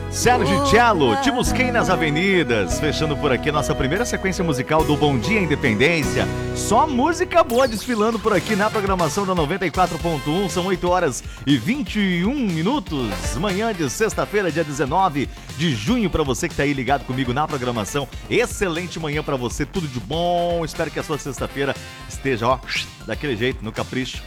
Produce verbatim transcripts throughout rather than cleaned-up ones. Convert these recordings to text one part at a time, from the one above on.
Sérgio Cello, Te Busquei nas Avenidas. Fechando por aqui nossa primeira sequência musical do Bom Dia Independência. Só música boa desfilando por aqui na programação da noventa e quatro ponto um. São oito horas e vinte e um minutos. Manhã de sexta-feira, dia dezenove de junho, para você que tá aí ligado comigo na programação. Excelente manhã para você, tudo de bom. Espero que a sua sexta-feira esteja, ó, daquele jeito, no capricho.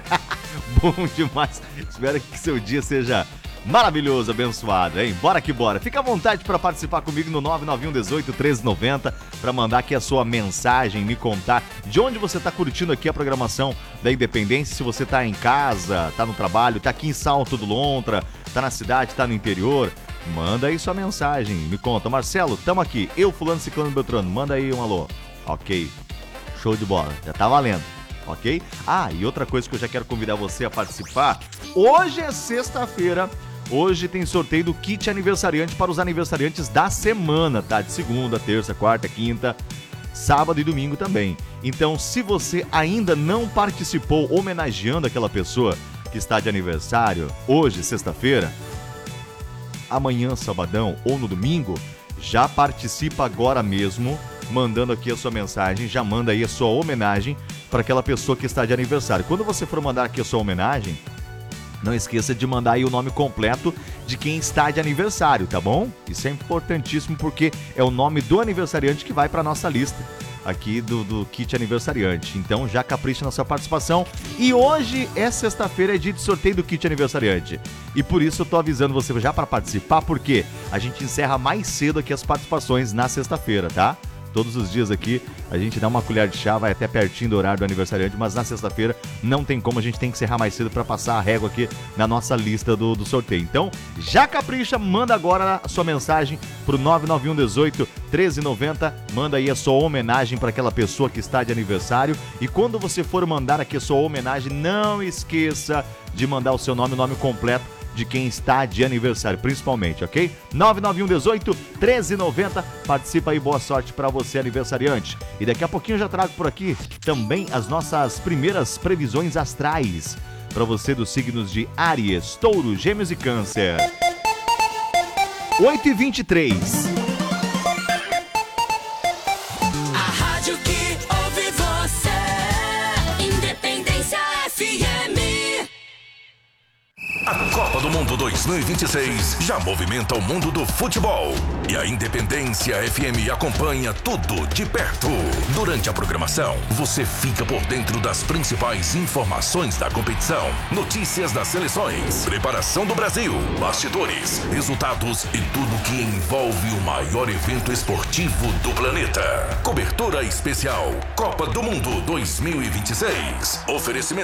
Bom demais. Espero que seu dia seja maravilhoso, abençoado, hein? Bora que bora. Fica à vontade para participar comigo no nove nove um um oito, treze noventa para mandar aqui a sua mensagem, me contar de onde você tá curtindo aqui a programação da Independência. Se você tá em casa, tá no trabalho, tá aqui em Salto do Lontra, tá na cidade, tá no interior, manda aí sua mensagem. Me conta, Marcelo, tamo aqui. Eu, fulano, ciclano, beltrano, manda aí um alô. Ok, show de bola, já tá valendo. Ok? Ah, e outra coisa que eu já quero convidar você a participar. Hoje é sexta-feira. Hoje tem sorteio do kit aniversariante para os aniversariantes da semana, tá? De segunda, terça, quarta, quinta, sábado e domingo também. Então, se você ainda não participou homenageando aquela pessoa que está de aniversário, hoje, sexta-feira, amanhã, sabadão ou no domingo, já participa agora mesmo, mandando aqui a sua mensagem, já manda aí a sua homenagem para aquela pessoa que está de aniversário. Quando você for mandar aqui a sua homenagem, não esqueça de mandar aí o nome completo de quem está de aniversário, tá bom? Isso é importantíssimo porque é o nome do aniversariante que vai para nossa lista aqui do, do kit aniversariante. Então já capricha na sua participação. E hoje é sexta-feira, é dia de sorteio do kit aniversariante. E por isso eu tô avisando você já para participar, porque a gente encerra mais cedo aqui as participações na sexta-feira, tá? Todos os dias aqui a gente dá uma colher de chá, vai até pertinho do horário do aniversariante, mas na sexta-feira não tem como, a gente tem que encerrar mais cedo para passar a régua aqui na nossa lista do, do sorteio. Então, já capricha, manda agora a sua mensagem pro nove nove um um oito, treze noventa, manda aí a sua homenagem para aquela pessoa que está de aniversário. E quando você for mandar aqui a sua homenagem, não esqueça de mandar o seu nome, o nome completo de quem está de aniversário, principalmente, ok? nove nove um um oito, treze noventa, participa aí, boa sorte para você, aniversariante. E daqui a pouquinho eu já trago por aqui também as nossas primeiras previsões astrais para você dos signos de Áries, Touro, Gêmeos e Câncer. oito e vinte e três. A rádio que ouve você, Independência F M. A Copa do Mundo dois mil e vinte e seis já movimenta o mundo do futebol. E a Independência F M acompanha tudo de perto. Durante a programação, você fica por dentro das principais informações da competição, notícias das seleções, preparação do Brasil, bastidores, resultados e tudo que envolve o maior evento esportivo do planeta. Cobertura especial Copa do Mundo dois mil e vinte e seis. Oferecimento